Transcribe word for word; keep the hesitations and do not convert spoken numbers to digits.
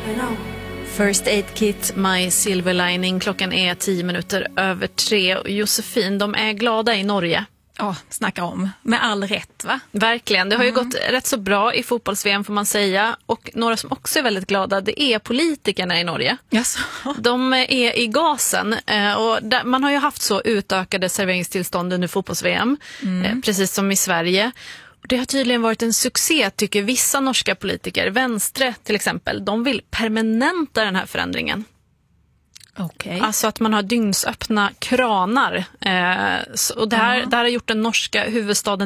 First Aid Kit, My Silver Lining. Klockan är tio minuter över tre. Josefin, de är glada i Norge. Ja, oh, snackar om. Med all rätt, va? Verkligen. Det har ju Mm. gått rätt så bra i fotbolls-V M får man säga. Och några som också är väldigt glada, det är politikerna i Norge. Yes. De är i gasen. Och där, man har ju haft så utökade serveringstillstånd under fotbolls-V M. Mm. Precis som i Sverige. Det har tydligen varit en succé, tycker vissa norska politiker. Vänstre till exempel, de vill permanenta den här förändringen. Okay. Alltså att man har dygnsöppna kranar. Eh, och det här, uh-huh. det här har gjort den norska huvudstaden